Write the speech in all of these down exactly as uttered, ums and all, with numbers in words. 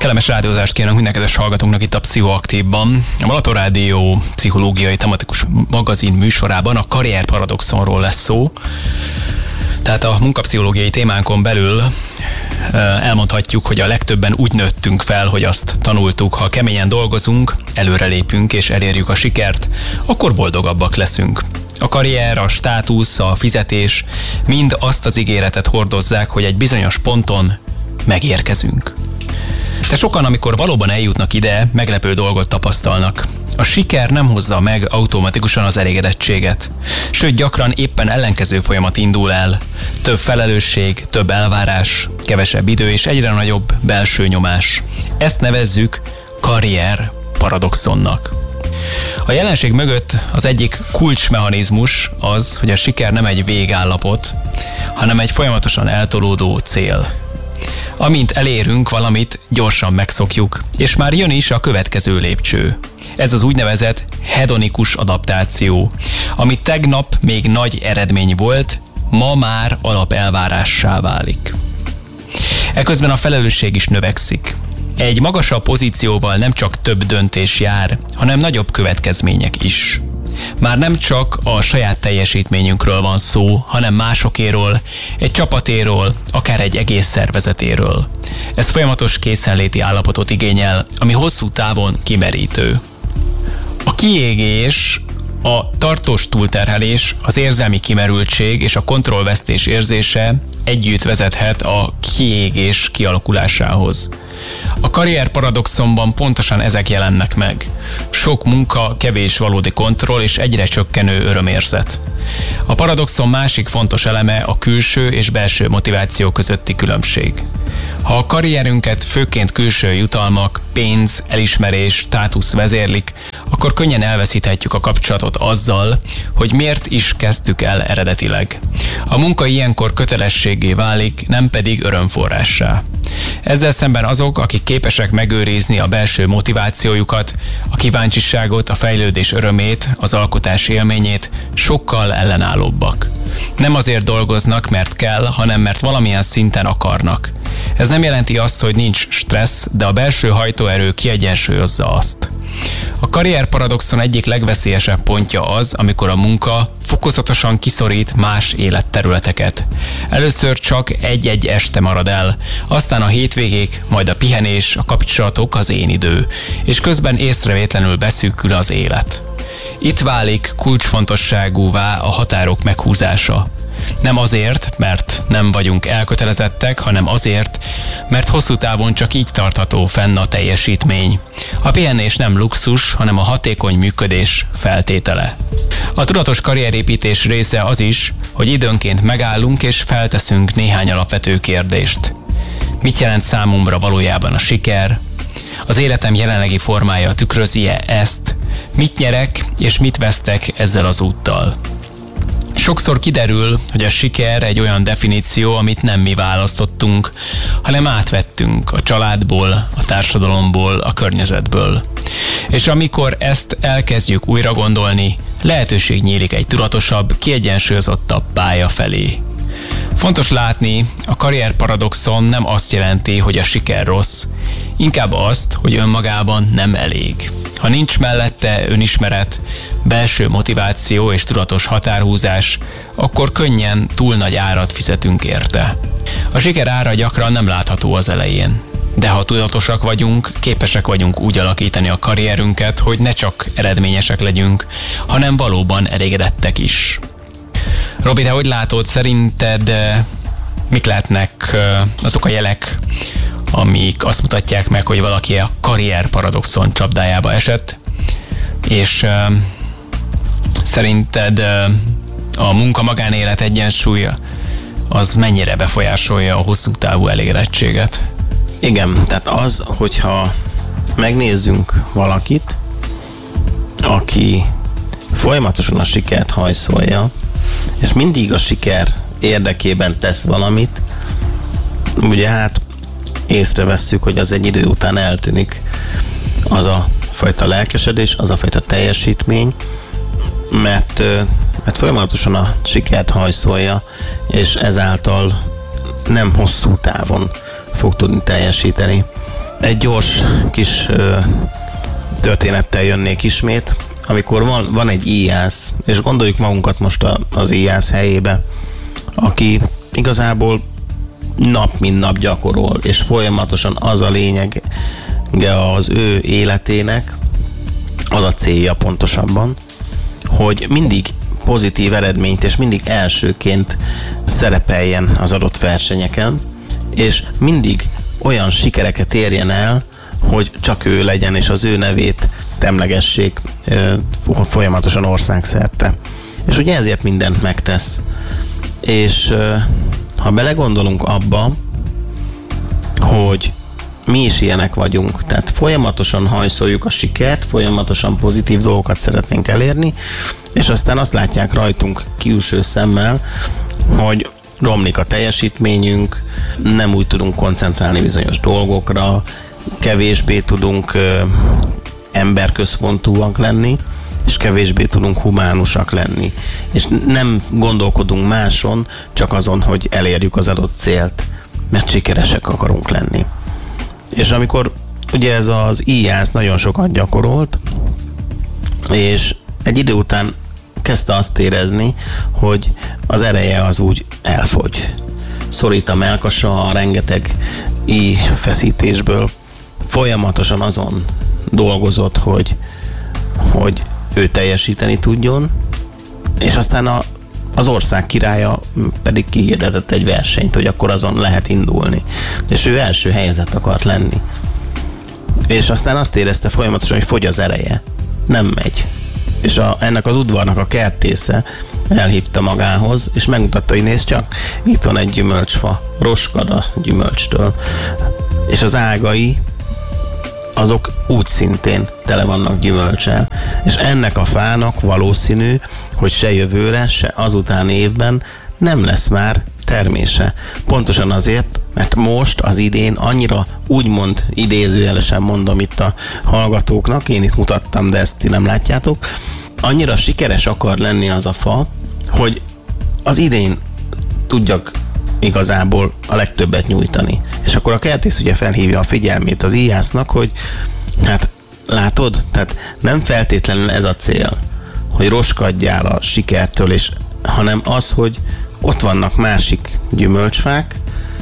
Kellemes rádiózást kívánok minden kedves hallgatónknak itt a Pszichoaktívban. A Balaton Rádió pszichológiai tematikus magazin műsorában a karrierparadoxonról lesz szó. Tehát a munkapszichológiai témánkon belül elmondhatjuk, hogy a legtöbben úgy nőttünk fel, hogy azt tanultuk, ha keményen dolgozunk, előrelépünk és elérjük a sikert, akkor boldogabbak leszünk. A karrier, a státusz, a fizetés mind azt az ígéretet hordozzák, hogy egy bizonyos ponton megérkezünk. De sokan, amikor valóban eljutnak ide, meglepő dolgot tapasztalnak. A siker nem hozza meg automatikusan az elégedettséget. Sőt, gyakran éppen ellenkező folyamat indul el. Több felelősség, több elvárás, kevesebb idő és egyre nagyobb belső nyomás. Ezt nevezzük karrier paradoxonnak. A jelenség mögött az egyik kulcsmechanizmus az, hogy a siker nem egy végállapot, hanem egy folyamatosan eltolódó cél. Amint elérünk valamit, gyorsan megszokjuk, és már jön is a következő lépcső. Ez az úgynevezett hedonikus adaptáció, ami tegnap még nagy eredmény volt, ma már alapelvárássá válik. Eközben a felelősség is növekszik. Egy magasabb pozícióval nem csak több döntés jár, hanem nagyobb következmények is. Már nem csak a saját teljesítményünkről van szó, hanem másokéről, egy csapatéről, akár egy egész szervezetéről. Ez folyamatos készenléti állapotot igényel, ami hosszú távon kimerítő. A kiégés, a tartós túlterhelés, az érzelmi kimerültség és a kontrollvesztés érzése együtt vezethet a kiégés kialakulásához. A karrier paradoxonban pontosan ezek jelennek meg. Sok munka, kevés valódi kontroll és egyre csökkenő örömérzet. A paradoxon másik fontos eleme a külső és belső motiváció közötti különbség. Ha a karrierünket főként külső jutalmak, pénz, elismerés, státusz vezérlik, akkor könnyen elveszíthetjük a kapcsolatot azzal, hogy miért is kezdtük el eredetileg. A munka ilyenkor kötelességgé válik, nem pedig örömforrássá. Ezzel szemben azok, akik képesek megőrizni a belső motivációjukat, a kíváncsiságot, a fejlődés örömét, az alkotás élményét, sokkal ellenállóbbak. Nem azért dolgoznak, mert kell, hanem mert valamilyen szinten akarnak. Ez nem jelenti azt, hogy nincs stressz, de a belső hajtóerő kiegyensúlyozza azt. A karrierparadoxon egyik legveszélyesebb pontja az, amikor a munka fokozatosan kiszorít más életterületeket. Először csak egy-egy este marad el, aztán a hétvégék, majd a pihenés, a kapcsolatok, az én idő, és közben észrevétlenül beszűkül az élet. Itt válik kulcsfontosságúvá a határok meghúzása. Nem azért, mert nem vagyunk elkötelezettek, hanem azért, mert hosszú távon csak így tartható fenn a teljesítmény. A pihenés nem luxus, hanem a hatékony működés feltétele. A tudatos karrierépítés része az is, hogy időnként megállunk és felteszünk néhány alapvető kérdést. Mit jelent számomra valójában a siker? Az életem jelenlegi formája tükrözi-e ezt? Mit nyerek és mit vesztek ezzel az úttal? Sokszor kiderül, hogy a siker egy olyan definíció, amit nem mi választottunk, hanem átvettünk a családból, a társadalomból, a környezetből. És amikor ezt elkezdjük újra gondolni, lehetőség nyílik egy tudatosabb, kiegyensúlyozottabb pálya felé. Fontos látni, a karrierparadoxon nem azt jelenti, hogy a siker rossz, inkább azt, hogy önmagában nem elég. Ha nincs mellette önismeret, belső motiváció és tudatos határhúzás, akkor könnyen túl nagy árat fizetünk érte. A siker ára gyakran nem látható az elején. De ha tudatosak vagyunk, képesek vagyunk úgy alakítani a karrierünket, hogy ne csak eredményesek legyünk, hanem valóban elégedettek is. Robi, te hogy látod, szerinted mik lehetnek azok a jelek, amik azt mutatják meg, hogy valaki a karrierparadoxon csapdájába esett, és uh, szerinted uh, a munka-magánélet egyensúlya az mennyire befolyásolja a hosszú távú elégedettséget? Igen, tehát az, hogyha megnézzünk valakit, aki folyamatosan a sikert hajszolja, és mindig a siker érdekében tesz valamit, ugye hát észrevesszük, hogy az egy idő után eltűnik az a fajta lelkesedés, az a fajta teljesítmény, mert, mert folyamatosan a sikert hajszolja, és ezáltal nem hosszú távon fog tudni teljesíteni. Egy gyors kis ö, történettel jönnék ismét, amikor van, van egy íjász, és gondoljuk magunkat most a, az íjász helyébe, aki igazából nap mint nap gyakorol, és folyamatosan az a lényege az ő életének, az a célja pontosabban, hogy mindig pozitív eredményt és mindig elsőként szerepeljen az adott versenyeken, és mindig olyan sikereket érjen el, hogy csak ő legyen, és az ő nevét emlegessék folyamatosan országszerte. És ugye ezért mindent megtesz. És ha belegondolunk abba, hogy mi is ilyenek vagyunk, tehát folyamatosan hajszoljuk a sikert, folyamatosan pozitív dolgokat szeretnénk elérni, és aztán azt látják rajtunk külső szemmel, hogy romlik a teljesítményünk, nem úgy tudunk koncentrálni bizonyos dolgokra, kevésbé tudunk ö, emberközpontúak lenni, és kevésbé tudunk humánusak lenni. És nem gondolkodunk máson, csak azon, hogy elérjük az adott célt, mert sikeresek akarunk lenni. És amikor ugye ez az íjász nagyon sokat gyakorolt, és egy idő után kezdte azt érezni, hogy az ereje az úgy elfogy. Szorít a mellkasa a rengeteg íj feszítésből. Folyamatosan azon dolgozott, hogy, hogy ő teljesíteni tudjon, és aztán a, az ország királya pedig kihirdetett egy versenyt, hogy akkor azon lehet indulni. És ő első helyezett akart lenni. És aztán azt érezte folyamatosan, hogy fogy az ereje. Nem megy. És a, ennek az udvarnak a kertésze elhívta magához, és megmutatta, hogy nézd csak, itt van egy gyümölcsfa, roskad a gyümölcstől. És az ágai, azok úgy szintén tele vannak gyümölccsel. És ennek a fának valószínű, hogy se jövőre, se azután évben nem lesz már termése. Pontosan azért, mert most az idén annyira úgymond idézőjelesen mondom itt a hallgatóknak, én itt mutattam, de ezt ti nem látjátok, annyira sikeres akar lenni az a fa, hogy az idén tudjak igazából a legtöbbet nyújtani. És akkor a kertész ugye felhívja a figyelmét az íjásznak, hogy hát látod, tehát nem feltétlenül ez a cél, hogy roskadjál a sikertől, és, hanem az, hogy ott vannak másik gyümölcsfák,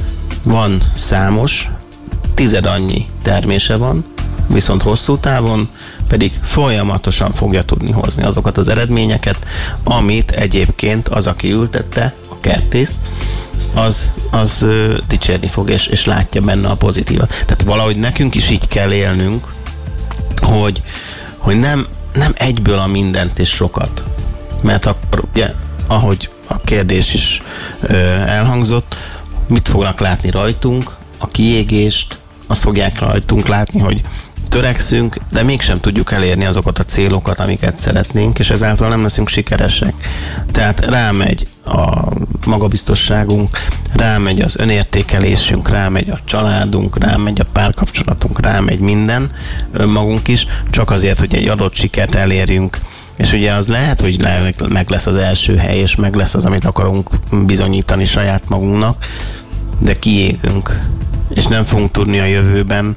van számos, tized annyi termése van, viszont hosszú távon pedig folyamatosan fogja tudni hozni azokat az eredményeket, amit egyébként az, aki ültette, a kertész, az, az ö, dicsérni fog, és, és látja benne a pozitívat. Tehát valahogy nekünk is így kell élnünk, hogy, hogy nem, nem egyből a mindent és sokat. Mert akkor ugye, ahogy a kérdés is ö, elhangzott, mit fognak látni rajtunk? A kiégést, azt fogják rajtunk látni, hogy törekszünk, de mégsem tudjuk elérni azokat a célokat, amiket szeretnénk, és ezáltal nem leszünk sikeresek. Tehát rámegy a magabiztosságunk, rámegy az önértékelésünk, rámegy a családunk, rámegy a párkapcsolatunk, rámegy minden, önmagunk is, csak azért, hogy egy adott sikert elérjünk. És ugye az lehet, hogy meg lesz az első hely, és meg lesz az, amit akarunk bizonyítani saját magunknak, de kiégünk, és nem fogunk tudni a jövőben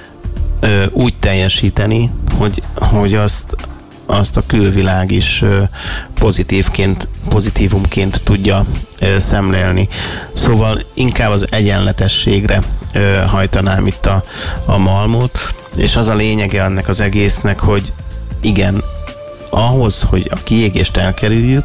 ö, úgy teljesíteni, hogy, hogy azt, azt a külvilág is ö, pozitívként, pozitívumként tudja ö, szemlélni. Szóval inkább az egyenletességre ö, hajtanám itt a, a malmot, és az a lényege ennek az egésznek, hogy igen, ahhoz, hogy a kiégést elkerüljük,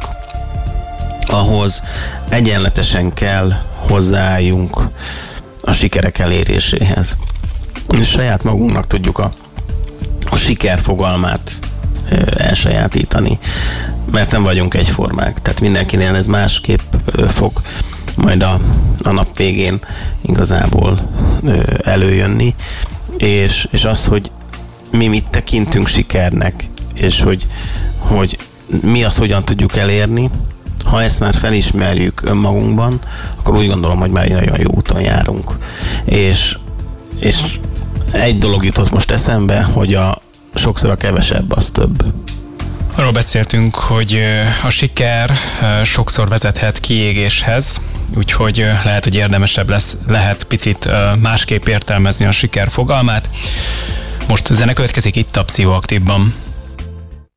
ahhoz egyenletesen kell hozzáálljunk a sikerek eléréséhez. És saját magunknak tudjuk a, a siker fogalmát ö, elsajátítani, mert nem vagyunk egyformák. Tehát mindenkinél ez másképp ö, fog majd a, a nap végén igazából ö, előjönni, és, és az, hogy mi mit tekintünk sikernek, és hogy, hogy mi azt hogyan tudjuk elérni, ha ezt már felismerjük önmagunkban, akkor úgy gondolom, hogy már egy nagyon jó úton járunk. És, és egy dolog jutott most eszembe, hogy a sokszor a kevesebb az több. Arról beszéltünk, hogy a siker sokszor vezethet kiégéshez, úgyhogy lehet, hogy érdemesebb lesz, lehet picit másképp értelmezni a siker fogalmát. Most zene következik itt a Pszichoaktívban.